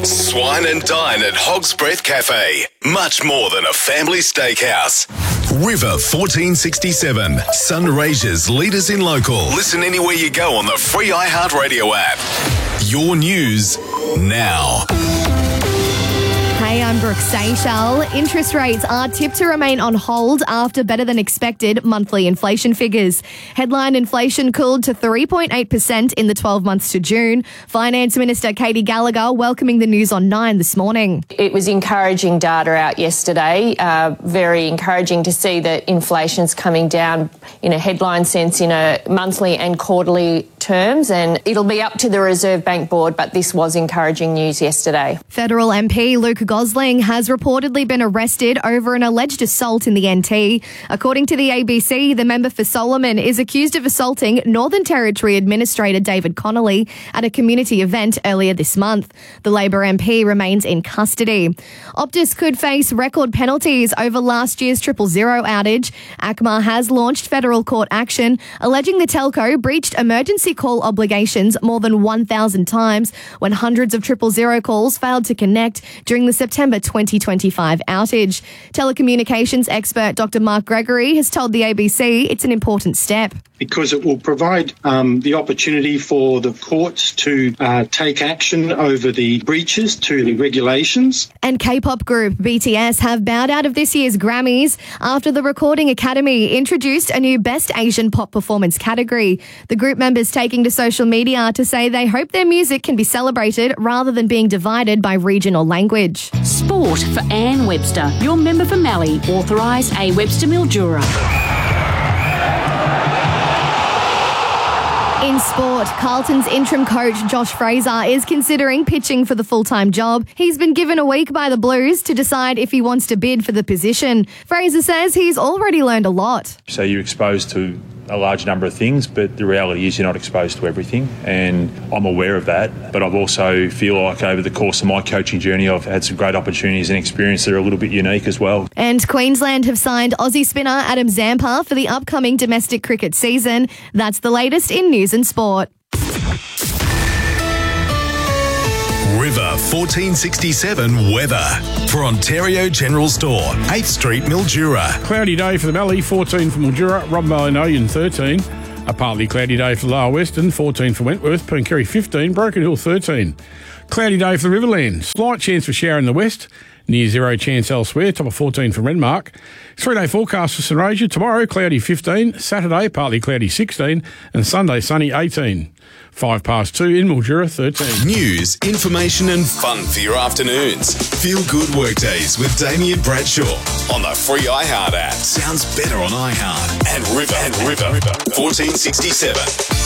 Swine and dine at Hog's Breath Cafe. Much more than a family steakhouse. River 1467. Sunraysia's leaders in local. Listen anywhere you go on the free iHeartRadio app. Your news now. Hey, I'm Brooke Seychelles. Interest rates are tipped to remain on hold after better than expected monthly inflation figures. Headline inflation cooled to 3.8% in the 12 months to June. Finance Minister Katie Gallagher welcoming the news on 9 this morning. It was encouraging data out yesterday. Very encouraging to see that inflation's coming down in a headline sense in a monthly and quarterly terms, and it'll be up to the Reserve Bank Board, but this was encouraging news yesterday. Federal MP Luke Gosling has reportedly been arrested over an alleged assault in the NT. According to the ABC, the member for Solomon is accused of assaulting Northern Territory Administrator David Connolly at a community event earlier this month. The Labor MP remains in custody. Optus could face record penalties over last year's 000 outage. ACMA has launched federal court action alleging the telco breached emergency call obligations more than 1,000 times when hundreds of 000 calls failed to connect during the September 2025 outage. Telecommunications expert Dr. Mark Gregory has told the ABC it's an important step. Because it will provide the opportunity for the courts to take action over the breaches to the regulations. And K-pop group BTS have bowed out of this year's Grammys after the Recording Academy introduced a new Best Asian Pop Performance category. The group members taking to social media to say they hope their music can be celebrated rather than being divided by region or language. Sport for Anne Webster, your member for Mallee, authorised A. Webster Mildura. In sport, Carlton's interim coach Josh Fraser is considering pitching for the full-time job. He's been given a week by the Blues to decide if he wants to bid for the position. Fraser says he's already learned a lot. So you're exposed to a large number of things, but the reality is you're not exposed to everything, and I'm aware of that. But I've also feel like over the course of my coaching journey, I've had some great opportunities and experience that are a little bit unique as well. And Queensland have signed Aussie spinner Adam Zampa for the upcoming domestic cricket season. That's the latest in news and sport. River 1467 weather for Ontario General Store, 8th Street, Mildura. Cloudy day for the Mallee, 14 for Mildura, Robbenballanoyan 13. A partly cloudy day for Lower Western, 14 for Wentworth, Pooncarie 15, Broken Hill 13. Cloudy day for the Riverland, slight chance for shower in the west, near zero chance elsewhere, top of 14 for Renmark. 3-day forecast for Sunraysia, tomorrow cloudy 15, Saturday partly cloudy 16, and Sunday sunny 18. 2:05 in Mildura 13. News, information and fun for your afternoons. Feel good workdays with Damien Bradshaw on the free iHeart app. Sounds better on iHeart. And River 1467.